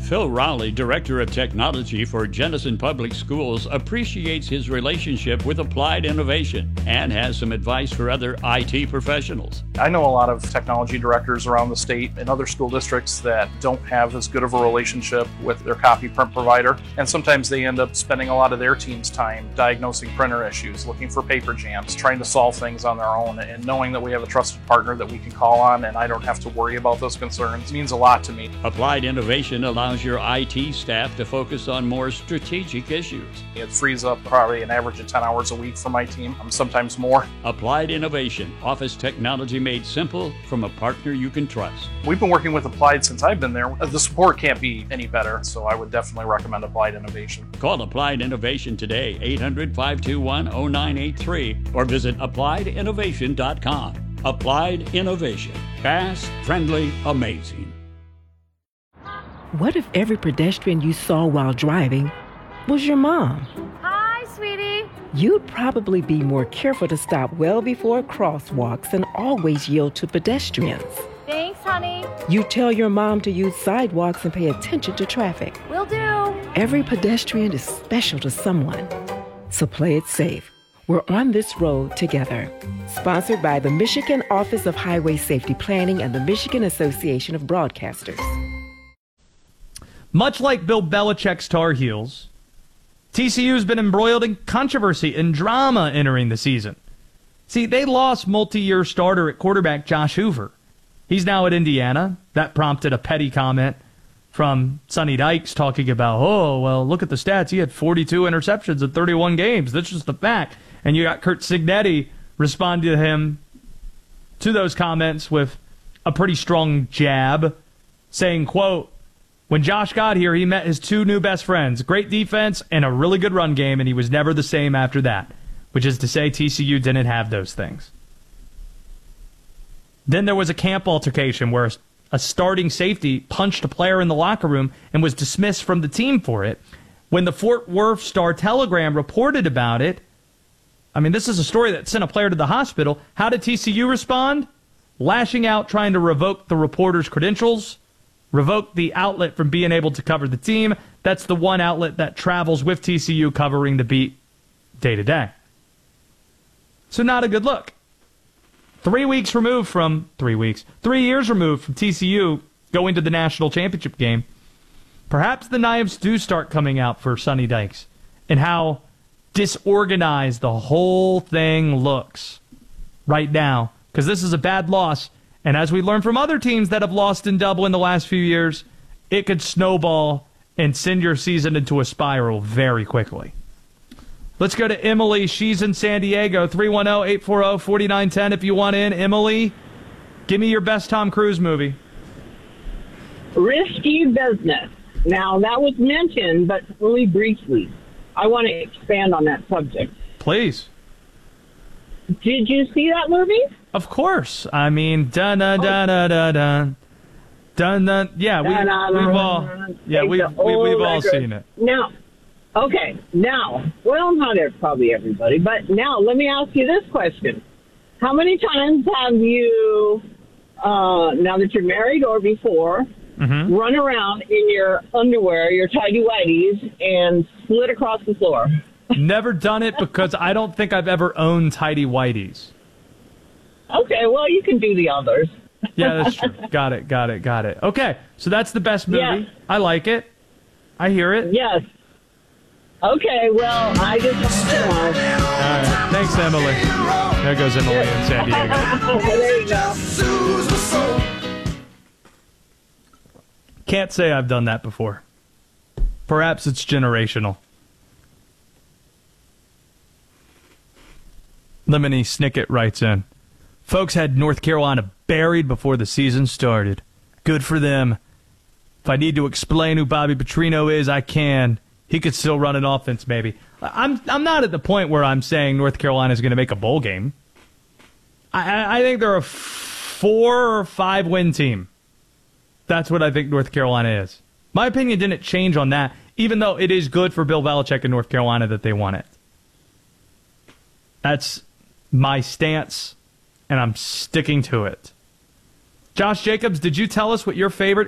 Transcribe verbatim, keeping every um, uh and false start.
Phil Rowley, Director of Technology for Jenison Public Schools, appreciates his relationship with Applied Innovation and has some advice for other I T professionals. I know a lot of technology directors around the state and other school districts that don't have as good of a relationship with their copy print provider, and sometimes they end up spending a lot of their team's time diagnosing printer issues, looking for paper jams, trying to solve things on their own, and knowing that we have a trusted partner that we can call on and I don't have to worry about those concerns means a lot to me. Applied Innovation allows your I T staff to focus on more strategic issues. It frees up probably an average of ten hours a week for my team, sometimes more. Applied Innovation, office technology made simple from a partner you can trust. We've been working with Applied since I've been there. The support can't be any better, so I would definitely recommend Applied Innovation. Call Applied Innovation today, eight hundred, five two one, zero nine eight three, or visit applied innovation dot com. Applied Innovation. Fast, friendly, amazing. What if every pedestrian you saw while driving was your mom? Hi, sweetie. You'd probably be more careful to stop well before crosswalks and always yield to pedestrians. Thanks, honey. You tell your mom to use sidewalks and pay attention to traffic. Will do. Every pedestrian is special to someone. So play it safe. We're on this road together. Sponsored by the Michigan Office of Highway Safety Planning and the Michigan Association of Broadcasters. Much like Bill Belichick's Tar Heels, T C U's been embroiled in controversy and drama entering the season. See, they lost multi-year starter at quarterback Josh Hoover. He's now at Indiana. That prompted a petty comment from Sonny Dykes talking about, oh, well, look at the stats. He had forty-two interceptions in thirty-one games. That's just the fact. And you got Curt Cignetti responding to him, to those comments with a pretty strong jab, saying, quote, when Josh got here, he met his two new best friends, great defense and a really good run game, and he was never the same after that, which is to say T C U didn't have those things. Then there was a camp altercation where a starting safety punched a player in the locker room and was dismissed from the team for it. When the Fort Worth Star-Telegram reported about it, I mean, this is a story that sent a player to the hospital. How did T C U respond? Lashing out, trying to revoke the reporter's credentials, revoke the outlet from being able to cover the team. That's the one outlet that travels with T C U covering the beat day to day. So not a good look. Three weeks removed from, three weeks, three years removed from T C U going to the national championship game, perhaps the knives do start coming out for Sonny Dykes and how disorganized the whole thing looks right now, because this is a bad loss. And as we learned from other teams that have lost in double in the last few years, it could snowball and send your season into a spiral very quickly. Let's go to Emily. She's in San Diego. three one zero, eight four zero, four nine one zero if you want in. Emily, give me your best Tom Cruise movie. Risky Business. Now, that was mentioned, but really briefly. I want to expand on that subject. Please. Did you see that movie? Of course. I mean, dun dun dun dun dun dun dun dun. Yeah, we, we've all, yeah, we, we, we've all seen it. Now, okay, now, well, not every, probably everybody, but now let me ask you this question: how many times have you, uh, now that you're married or before, mm-hmm. run around in your underwear, your tighty-whities, and slid across the floor? Never done it because I don't think I've ever owned tidy whities. Okay, well, you can do the others. Yeah, that's true. Got it, got it, got it. Okay, so that's the best movie. Yes. I like it. I hear it. Yes. Okay, well, I just... Uh, All right. Thanks, Emily. There goes Emily in San Diego. There you go. Can't say I've done that before. Perhaps it's generational. Lemony Snicket writes in, folks had North Carolina buried before the season started. Good for them. If I need to explain who Bobby Petrino is, I can. He could still run an offense, maybe. I'm I'm not at the point where I'm saying North Carolina is going to make a bowl game. I, I think they're a four or five win team. That's what I think North Carolina is. My opinion didn't change on that, even though it is good for Bill Belichick in North Carolina that they won it. That's my stance, and I'm sticking to it. Josh Jacobs, did you tell us what your favorite